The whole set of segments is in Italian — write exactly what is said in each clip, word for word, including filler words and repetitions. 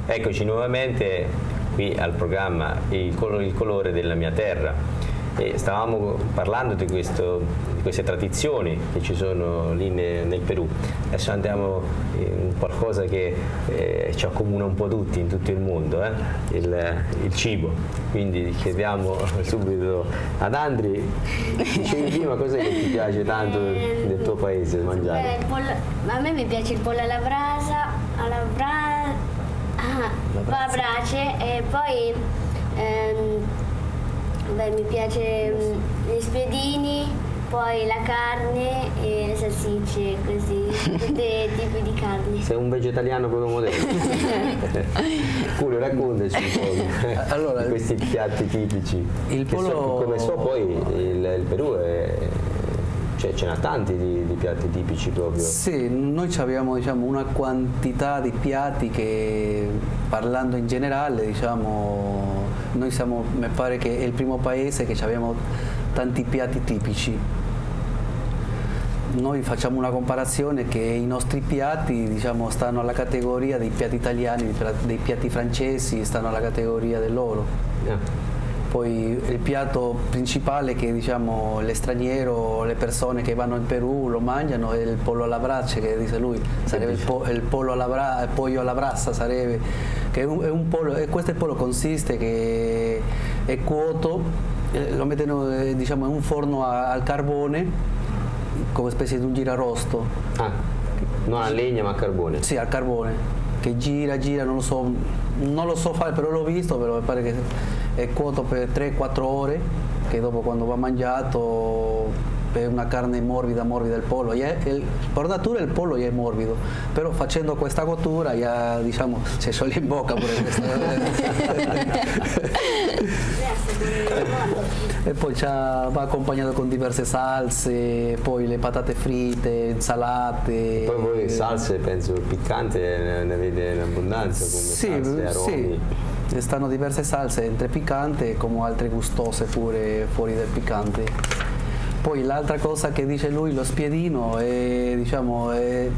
Eccoci nuovamente qui al programma Il colore, il colore della mia terra. E stavamo parlando di, questo, di queste tradizioni che ci sono lì nel, nel Perù. Adesso andiamo in qualcosa che eh, ci accomuna un po' tutti in tutto il mondo, eh? il, il cibo. Quindi chiediamo subito ad Andri, dicevi prima cos'è che ti piace tanto del tuo paese mangiare? Beh, pollo, a me mi piace il pollo alla brasa, alla bra, ah, alla brace e poi ehm, beh, mi piace mh, gli spiedini, poi la carne e le salsicce, così, tutti i tipi di carni. Sei un vegetariano proprio moderno. Julio, raccontaci un po' allora, di questi piatti tipici. Il pollo... so, come so poi il, il Perù è... Cioè, ce n'ha tanti di, di piatti tipici proprio. Sì, noi abbiamo diciamo, una quantità di piatti che, parlando in generale, diciamo, noi siamo, mi pare che è il primo paese che abbiamo tanti piatti tipici. Noi facciamo una comparazione che i nostri piatti diciamo, stanno alla categoria dei piatti italiani, dei piatti francesi, stanno alla categoria del loro. Yeah. Poi il piatto principale che diciamo l'straniero, le persone che vanno in Perù lo mangiano è il pollo alla brace, che dice lui, sarebbe il, po il pollo alla bra il pollo alla brasa, sarebbe che è un, è un pollo, e questo pollo consiste che è cuoto, eh, lo mettono eh, diciamo in un forno a, al carbone come specie di un girarosto. Ah, non a legna ma a carbone? Sì, al carbone, che gira, gira, non lo so, non lo so fare, però l'ho visto, però mi pare che è cuoto per tre quattro ore, che dopo quando va mangiato per una carne morbida, morbida il pollo, è, il, per natura il pollo è morbido, però facendo questa cottura ya, diciamo, si scioglie in bocca pure questo. E poi va accompagnato con diverse salse, poi le patate fritte, insalate. E poi voi salse, penso, piccante ne, ne avete in abbondanza, come sì, salse, aromi. Sì. Stanno diverse salse, entre piccante come altre gustose pure fuori del piccante. Poi l'altra cosa che dice lui, lo spiedino, è, diciamo, è,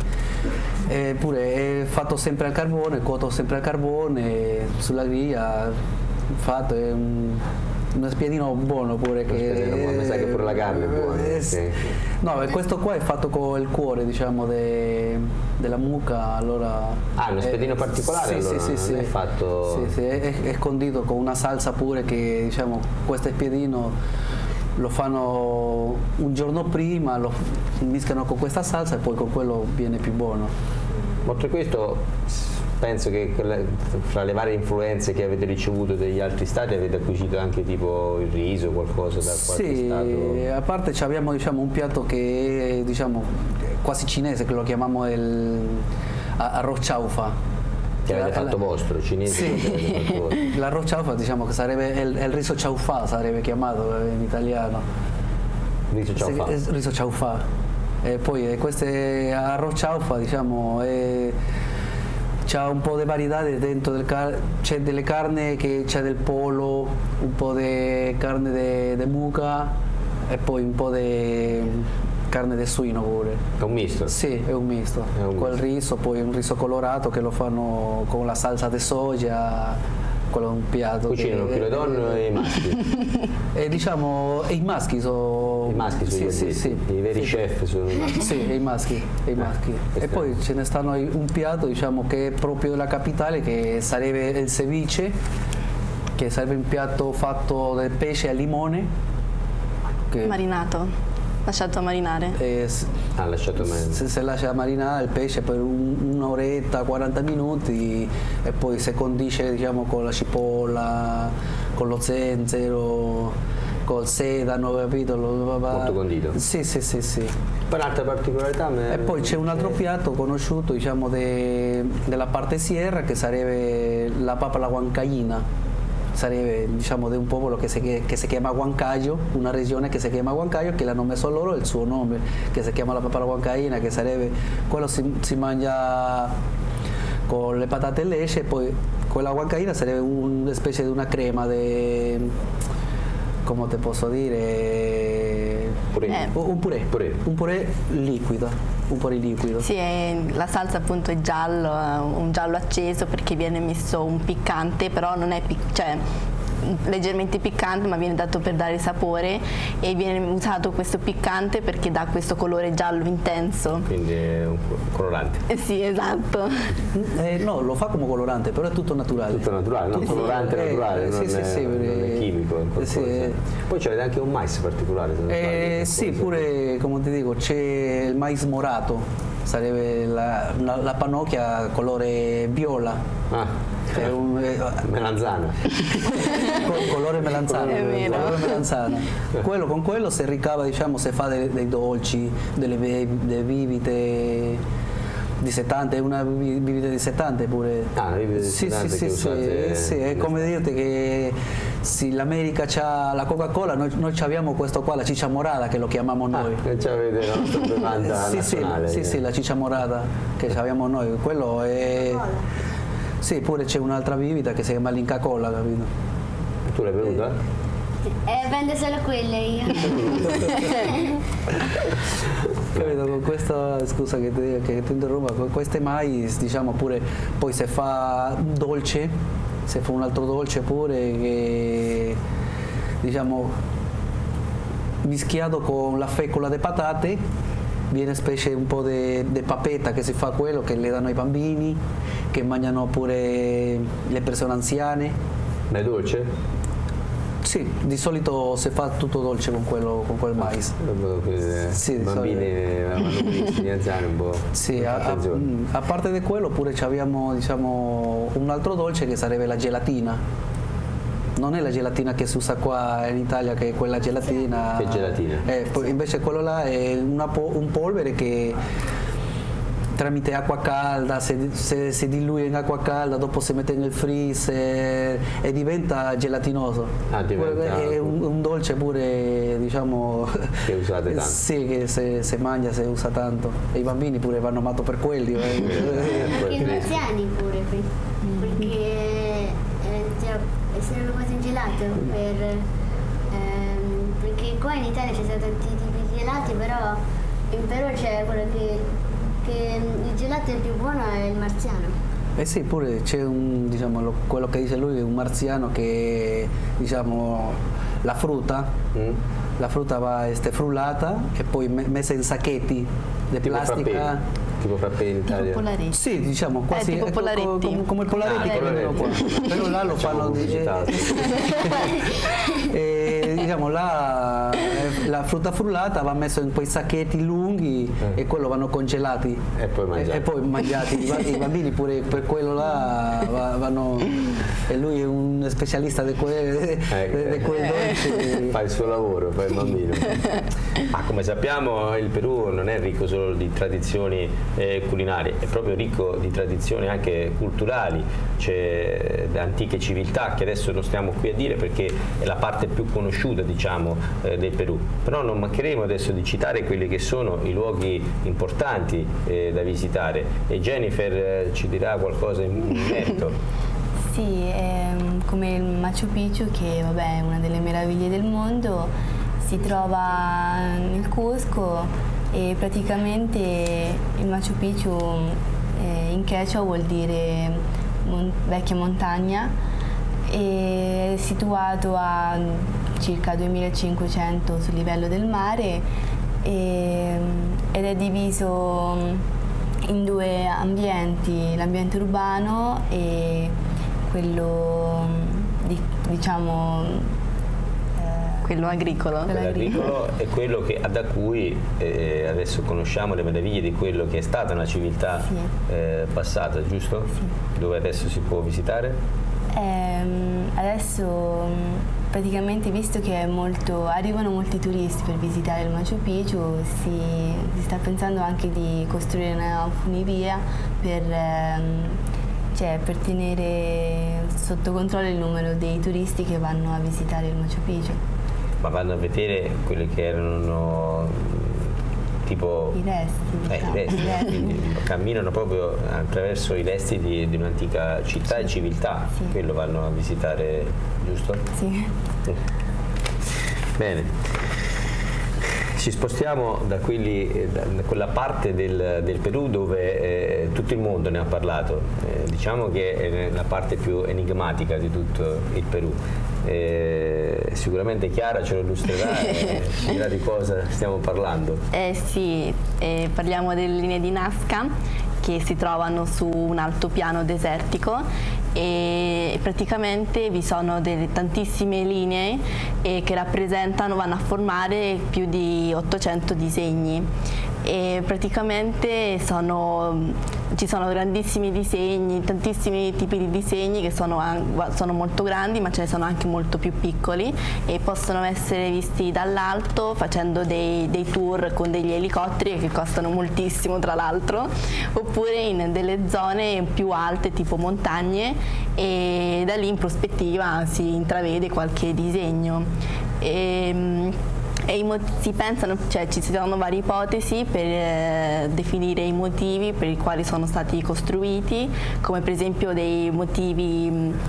è pure è fatto sempre al carbone, cuoto sempre al carbone, sulla griglia, fatto è un, uno spiedino buono pure. Che, buono, mi sa che pure la carne è buona. Eh, sì. No, questo qua è fatto con il cuore, diciamo, de, della mucca, allora... Ah, uno spiedino particolare, sì, allora, sì, sì, non sì. è fatto... Sì, sì, è, è condito con una salsa pure che, diciamo, questo spiedino lo fanno un giorno prima, lo mischiano con questa salsa e poi con quello viene più buono. Oltre a questo, penso che fra le varie influenze che avete ricevuto dagli altri stati avete acquisito anche tipo il riso, qualcosa da qualche sì, stato? Sì, a parte abbiamo diciamo, un piatto che è diciamo, quasi cinese, che lo chiamiamo il arroz chaufa. Che avete fatto la, vostro, cinese? Sì. L'arroz chaufa diciamo che sarebbe il, il riso chaufa, sarebbe chiamato in italiano. Riso chaufa? Sì, riso chaufa. E poi questo arroz chaufa diciamo è... C'è un po' di varietà dentro, c'è delle carni, c'è del pollo, un po' di carne di mucca e poi un po' di carne di suino pure. È un misto? Sì, è un misto. È un Quel misto. riso, poi un riso colorato che lo fanno con la salsa di soia, quello è un piatto. Cucinano più le donne e i maschi? E diciamo, e i maschi sono... I maschi sono sì, sì, sì. I veri sì. chef sono i maschi? Sì, i maschi. I maschi. Eh, e poi ce ne stanno un piatto diciamo che è proprio della capitale, che sarebbe il ceviche, che sarebbe un piatto fatto del pesce al limone. Che... Marinato. Lasciato marinare. Eh, ah, lasciato marinare. Se, se lascia marinare il pesce per un, un'oretta, quaranta minuti e poi si condisce diciamo, con la cipolla, con lo zenzero, col sedano, capito? Lo, molto condito. Sì, sì, sì, sì. Poi un'altra particolarità. E poi c'è un altro piatto conosciuto diciamo de, della parte sierra che sarebbe la papa alla huancaína. Sarebbe diciamo di un popolo che si, che si chiama Huancayo, una regione che si chiama Huancayo, che l'hanno messo loro il suo nome, che si chiama la papala huancaína, che sarebbe quello si, si mangia con le patate e leche, e poi quella huancaína sarebbe una specie di una crema di, come te posso dire, purè. Eh. Un purè. Purè. Un purè liquido. Un purè liquido. Sì, è- la salsa appunto è giallo, è un giallo acceso perché viene messo un piccante, però non è pic- cioè, leggermente piccante, ma viene dato per dare sapore, e viene usato questo piccante perché dà questo colore giallo intenso. Quindi è un colorante. Eh sì, esatto. Eh, no, lo fa come colorante, però è tutto naturale. Tutto naturale, no? Tutto- Colorante eh, naturale, sì, non, sì, è, sì, non perché- è chimico, è qualcosa. sì. Poi c'è anche un mais particolare, se non Eh, sbaglio, sì, qualcosa. pure come ti dico, c'è il mais morato, sarebbe la, la, la pannocchia colore viola. Ah, È un, eh, melanzana. col- colore melanzana, È vero. colore melanzana. Quello, con quello si ricava, diciamo, si fa dei, dei dolci, delle, be- delle bibite di settanta, è una bi- bibita di settanta pure. Ah, una bibita di sì, settanta sì, che sì, usate sì, sì, è in come estate. dirti che sì, l'America c'ha la Coca-Cola, noi, noi abbiamo questo qua, la ciccia morada, che lo chiamiamo noi. Ah, e avete la nostra bevanda Sì, sì, nazionale. sì, sì, la ciccia morata che abbiamo noi, quello è... Sì, pure c'è un'altra bibita che si chiama l'Inca Cola, capito? Tu l'hai bevuta? Eh, vendo solo quelle io. Capito? Con questo, scusa che ti, che ti interrompa, con queste mais, diciamo pure, poi se fa un dolce, se fa un altro dolce pure che, diciamo, mischiato con la fecola di patate, viene specie un po' di papetta che si fa quello che le danno ai bambini, che mangiano pure le persone anziane. Ma è dolce? Sì, di solito si fa tutto dolce con quello, con quel mais. Sì, I di bambini vanno benissimo, gli anziani un po'. Sì, a, a- attenzione. mm, a parte di quello pure abbiamo, diciamo, un altro dolce che sarebbe la gelatina. Non è la gelatina che si usa qua in Italia, che è quella gelatina. Che gelatina? Eh, poi invece quello là è una po- un polvere che tramite acqua calda, se, se si diluisce in acqua calda, dopo si mette nel freezer e diventa gelatinoso. Ah, diventa- È un, un dolce pure, diciamo, Che usate tanto. sì, che se, se mangia, si usa tanto. E i bambini pure vanno matto per quelli. eh. Anche gli anziani pure, per- perché eh, cioè, essendo quasi gelato per, ehm, perché qua in Italia ci sono tanti tipi di gelati, però in Perù c'è quello che, che il gelato è più buono è il marziano. Eh sì, pure c'è un, diciamo, lo- quello che dice lui è un marziano che, diciamo, la frutta, Mm? la frutta va este, frullata e poi me- messa in sacchetti di Tipo plastica. frappè. Tipo frappè in Tipo Italia. Polaretti. Sì, diciamo quasi tipo ecco, Polaretti. come, come il Polaretti Ah, che vengono qua. Polaretti. Però là lo Facciamo fanno di, pubblicità. e, diciamo là eh, la frutta frullata va messa in quei sacchetti lunghi Eh. e quello vanno congelati E poi mangiati. e, e poi mangiati. I, ba- i bambini pure per quello là va- vanno, e lui è un specialista di quei, Ecco. di quei dolci. Fa il suo lavoro, fa il bambino. Ma come sappiamo il Perù non è ricco solo di tradizioni eh, culinarie, è proprio ricco di tradizioni anche culturali. C'è le antiche civiltà che adesso non stiamo qui a dire perché è la parte più conosciuta, diciamo, eh, del Perù. Però non mancheremo adesso di citare quelli che sono i luoghi importanti eh, da visitare, e Jennifer eh, ci dirà qualcosa in in merito. Sì, ehm, come il Machu Picchu, che vabbè, è una delle meraviglie del mondo, si trova nel Cusco, e praticamente il Machu Picchu eh, in quechua vuol dire mon- vecchia montagna, è situato a circa duemilacinquecento sul livello del mare, e- ed è diviso in due ambienti, l'ambiente urbano e quello di- diciamo Quello agricolo. Quello Quello agricolo. agricolo è quello che, da cui eh, adesso conosciamo le meraviglie di quello che è stata una civiltà Sì. eh, passata, giusto? Sì. Dove adesso si può visitare? Ehm, adesso mh, praticamente, visto che è molto, arrivano molti turisti per visitare il Machu Picchu, si, si sta pensando anche di costruire una funivia per, ehm, cioè, per tenere sotto controllo il numero dei turisti che vanno a visitare il Machu Picchu. Ma vanno a vedere quelli che erano mh, tipo I resti, eh, diciamo, i resti, i resti. quindi camminano proprio attraverso i resti di, di un'antica città e civiltà, Sì. quello vanno a visitare, giusto? Sì. Bene, ci spostiamo da, quelli, da quella parte del, del Perù dove eh, tutto il mondo ne ha parlato, eh, diciamo che è la parte più enigmatica di tutto il Perù. Eh, sicuramente Chiara ce lo illustrerà e dirà di cosa stiamo parlando. Eh sì, eh, parliamo delle linee di Nazca che si trovano su un altopiano desertico e praticamente vi sono delle tantissime linee eh, che rappresentano, vanno a formare più di ottocento disegni e praticamente sono, ci sono grandissimi disegni, tantissimi tipi di disegni che sono, sono molto grandi, ma ce ne sono anche molto più piccoli e possono essere visti dall'alto facendo dei, dei tour con degli elicotteri che costano moltissimo tra l'altro, oppure in delle zone più alte tipo montagne e da lì in prospettiva si intravede qualche disegno. E, E i si pensano, cioè ci sono varie ipotesi per eh, definire i motivi per i quali sono stati costruiti, come per esempio dei motivi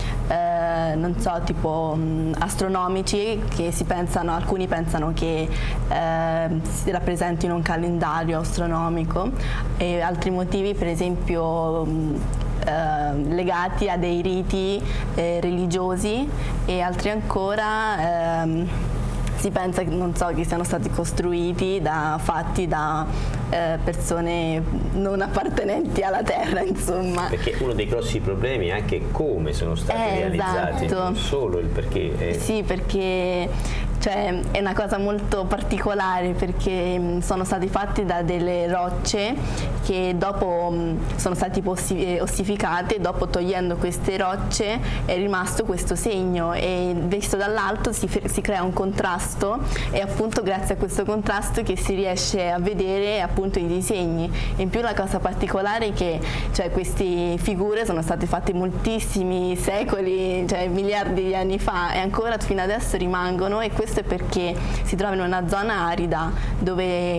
eh, non so, tipo mh, astronomici, che si pensano, alcuni pensano che eh, si rappresentino un calendario astronomico, e altri motivi per esempio mh, eh, legati a dei riti eh, religiosi, e altri ancora ehm, si pensa che, non so, che siano stati costruiti da, fatti da eh, persone non appartenenti alla terra, insomma. Perché uno dei grossi problemi è anche come sono stati eh, realizzati, esatto. non solo il perché. È... Sì, perché cioè, è una cosa molto particolare, perché mh, sono stati fatti da delle rocce che dopo mh, sono stati ossi ossificate, dopo togliendo queste rocce è rimasto questo segno, e visto dall'alto si, si crea un contrasto, e appunto grazie a questo contrasto che si riesce a vedere appunto i disegni. E in più la cosa particolare è che cioè, queste figure sono state fatte moltissimi secoli, cioè miliardi di anni fa, e ancora fino adesso rimangono, e questo è perché si trova in una zona arida dove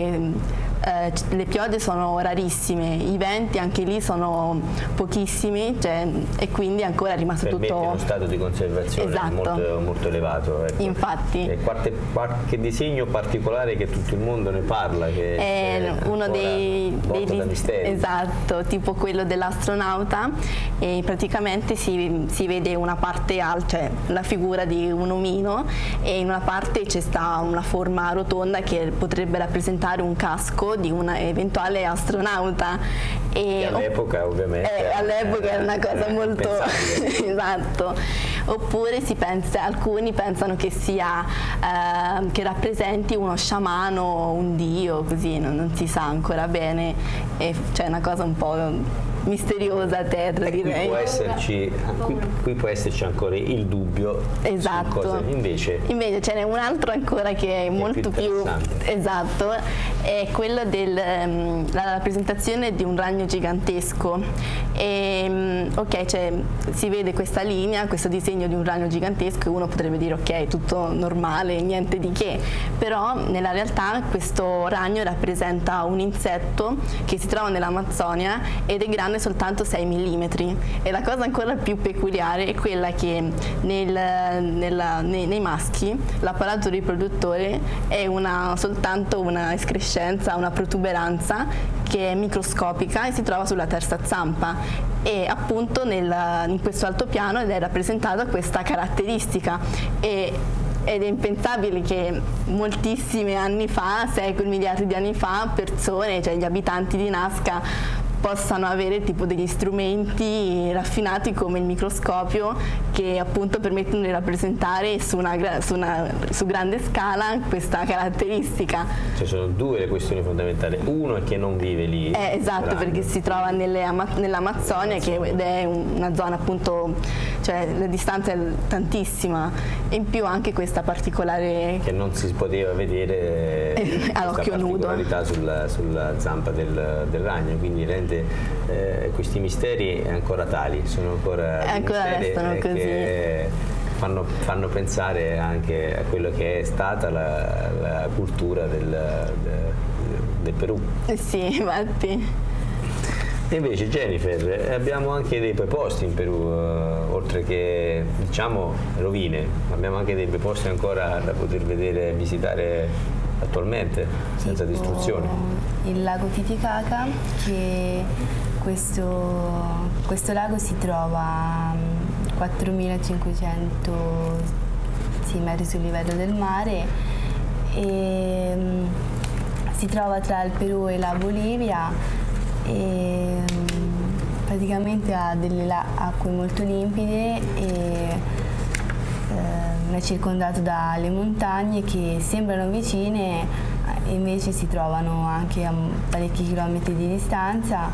eh, le piogge sono rarissime, i venti anche lì sono pochissimi, cioè, e quindi ancora è rimasto permette tutto uno stato di conservazione esatto. molto, molto elevato. Ecco. Infatti. E qualche, qualche disegno particolare che tutto il mondo ne parla, che è uno dei, dei da misteri. Esatto, tipo quello dell'astronauta, e praticamente si, si vede una parte alta, cioè la figura di un omino, e in una parte c'è sta una forma rotonda che potrebbe rappresentare un casco di un eventuale astronauta. E all'epoca ovviamente eh, all'epoca era una cosa molto esatto. Oppure si pensa, alcuni pensano che sia eh, che rappresenti uno sciamano, un dio, così non, non si sa ancora bene, e c'è una cosa un po' misteriosa, tetra, direi. Qui può esserci, qui, qui può esserci ancora il dubbio. Esatto. Cosa, invece, invece ce n'è un altro ancora che è molto più, più esatto, è quello della um, rappresentazione di un ragno gigantesco. E, um, ok, cioè, si vede questa linea, questo disegno di un ragno gigantesco, e uno potrebbe dire ok, tutto normale, niente di che, però nella realtà questo ragno rappresenta un insetto che si trova nell'Amazzonia ed è grande soltanto sei millimetri, e la cosa ancora più peculiare è quella che nel, nella, nei, nei maschi l'apparato riproduttore è una, soltanto una escrescenza, una protuberanza che è microscopica e si trova sulla terza zampa, e appunto nel, in questo altopiano è rappresentata questa caratteristica. E ed è impensabile che moltissimi anni fa, secoli, miliardi di anni fa, persone, cioè gli abitanti di Nazca, possano avere tipo degli strumenti raffinati come il microscopio, che appunto permettono di rappresentare su, una, su, una, su grande scala questa caratteristica. Ci sono due le questioni fondamentali: uno è che non vive lì, eh, esatto, grande, perché si trova nell'Amazzonia, che ed è una zona appunto, cioè la distanza è tantissima, e in più anche questa particolare che non si poteva vedere eh, all'occhio nudo sulla, sulla zampa del, del ragno, quindi rende eh, questi misteri ancora tali, sono ancora, ancora restano eh, così. Che fanno, fanno pensare anche a quello che è stata la, la cultura del, del, del Perù. Eh sì, infatti. E invece Jennifer, abbiamo anche dei bei posti in Perù, eh, oltre che diciamo rovine, abbiamo anche dei bei posti ancora da poter vedere e visitare attualmente senza tipo distruzione? Il lago Titicaca, che questo, questo lago si trova a quattromilacinquecento sì, metri sul livello del mare e um, si trova tra il Perù e la Bolivia e um, praticamente ha delle acque molto limpide e uh, è circondato dalle montagne che sembrano vicine e invece si trovano anche a parecchi chilometri di distanza.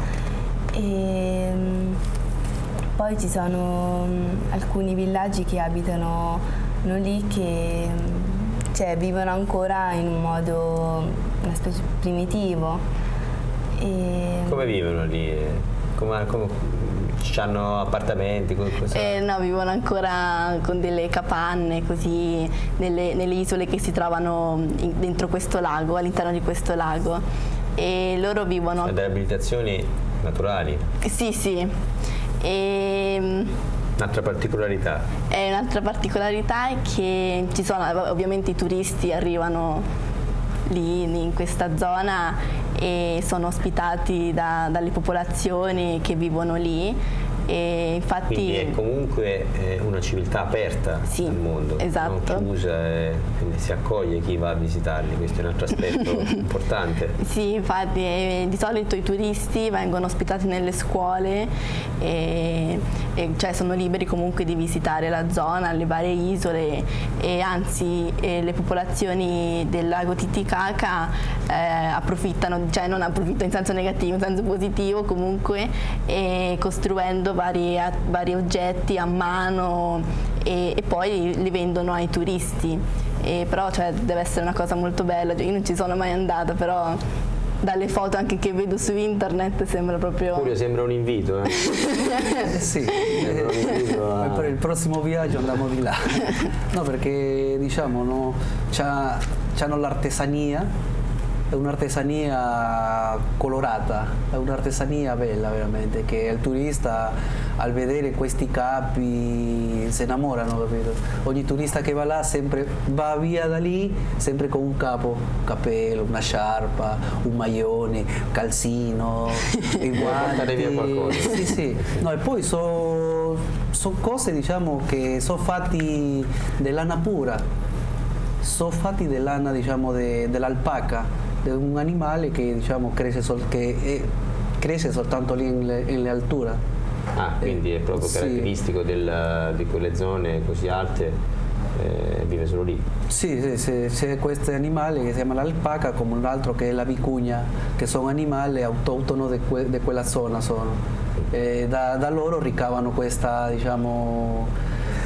E, um, poi ci sono um, alcuni villaggi che abitano lì che um, cioè, vivono ancora in un modo una specie primitivo. E, come vivono lì? Come, come, hanno appartamenti? Eh, no, vivono ancora con delle capanne così nelle, nelle isole che si trovano in, dentro questo lago, all'interno di questo lago. E loro vivono... Sono delle abitazioni naturali? Sì, sì. E... Un'altra particolarità? È un'altra particolarità è che ci sono, ovviamente i turisti arrivano lì in questa zona e sono ospitati da, dalle popolazioni che vivono lì. E infatti, quindi è comunque eh, una civiltà aperta sì, al mondo, esatto. non chiusa, eh, quindi si accoglie chi va a visitarli, questo è un altro aspetto importante. Sì, infatti eh, di solito i turisti vengono ospitati nelle scuole e, e cioè sono liberi comunque di visitare la zona, le varie isole e anzi eh, le popolazioni del lago Titicaca eh, approfittano, cioè non approfittano in senso negativo, in senso positivo comunque, e costruendo Vari, vari oggetti a mano e, e poi li vendono ai turisti. E però cioè, deve essere una cosa molto bella, io non ci sono mai andata, però dalle foto anche che vedo su internet sembra proprio... Giulio, sembra un invito, eh? eh sì, sembra un invito a... per il prossimo viaggio andiamo di là. No, perché diciamo, no, c'hanno l'artesania, è un'artesania colorata, è un'artesania bella veramente, che il turista al vedere questi capi si innamorano, capito? Ogni turista che va là sempre va via da lì sempre con un capo, un cappello, una sciarpa, un maglione, calzino, i guanti. Via qualcosa. Sì, sì. No, e poi sono so cose diciamo che sono fatti dell'ana pura, sono fatti dell'ana diciamo de, dell'alpaca, un animale che diciamo cresce, sol che è, cresce soltanto lì in le, in le alture. Ah, quindi è proprio sì. caratteristico del, di quelle zone così alte, eh, vive solo lì. Sì, sì, sì, c'è questo animale che si chiama l'alpaca, come un altro che è la vicugna, che sono animali autoctoni di que, quella zona sono. E da, da loro ricavano questa diciamo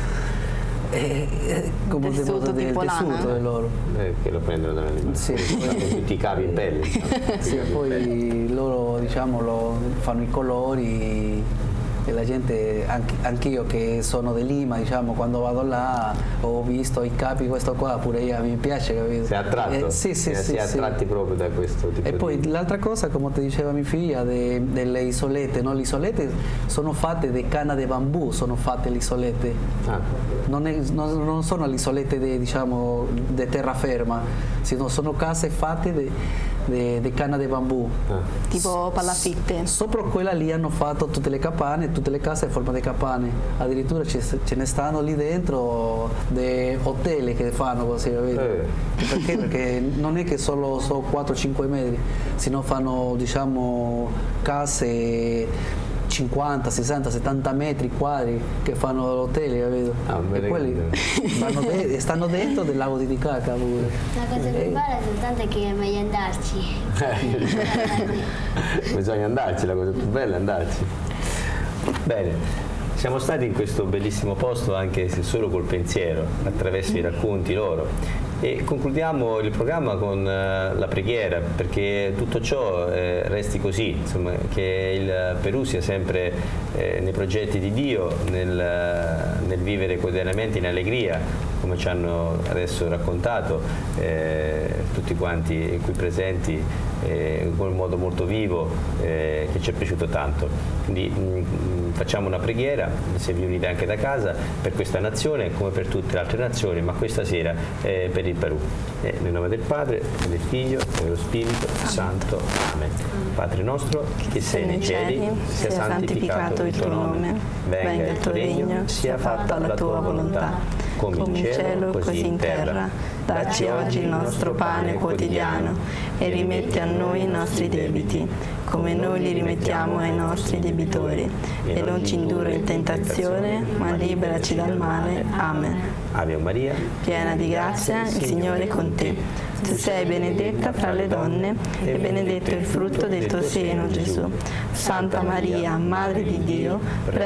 Eh, eh, come tessuto del tipo tessuto lana. loro eh, che lo prendono dall'animale, sì. tutti i capi in pelle, sì, poi loro diciamo lo, fanno i colori e la gente, anche, anch'io che sono di Lima, diciamo, quando vado là ho visto i capi, questo qua pure io mi piace, capito? Si è attratto? Eh, sì, sì, eh, sì, si è sì. attratti proprio da questo tipo e di... poi l'altra cosa, come ti diceva mia figlia, de, delle isolette, no? Le isolette sono fatte di canna di bambù, sono fatte le isolette. Ah. Non, è, non, non sono le isolette di diciamo, de terraferma, sino sono case fatte di canna di bambù. Ah. Tipo palafitte. Sopra quella lì hanno fatto tutte le capanne, tutte le case a forma di capanne. Addirittura ce, ce ne stanno lì dentro dei hotel che fanno così, capito? Eh. Perché? Perché non è che solo so quattro cinque metri, sino fanno diciamo case cinquanta, sessanta, settanta metri quadri che fanno l'hotel, capito? Ah, e quelli vanno de stanno dentro del lago di Titicaca pure. La cosa più bella soltanto è che è meglio andarci. Bisogna andarci, la cosa più bella è andarci. Bene, siamo stati in questo bellissimo posto anche se solo col pensiero, attraverso i racconti loro. E concludiamo il programma con uh, la preghiera, perché tutto ciò eh, resti così, insomma, che il Perù sia sempre eh, nei progetti di Dio, nel, nel vivere quotidianamente in allegria, come ci hanno adesso raccontato eh, tutti quanti qui presenti, eh, in un modo molto vivo eh, che ci è piaciuto tanto. Quindi mh, facciamo una preghiera, se vi unite anche da casa, per questa nazione come per tutte le altre nazioni, ma questa sera eh, per il Perù. Eh, nel nome del Padre, del Figlio e dello Spirito Santo. Amen. Padre nostro, che sei nei cieli, sia santificato il tuo nome, venga il tuo regno, sia fatta la tua volontà, come in cielo, così in terra. Dacci oggi il nostro pane quotidiano e rimetti a noi i nostri debiti, come noi li rimettiamo ai nostri debitori, e non ci indurre in tentazione, ma liberaci dal male. Amen. Ave Maria, piena di grazia, il Signore è con te. Tu sei benedetta fra le donne e benedetto il frutto del tuo seno, Gesù. Santa Maria, Madre di Dio,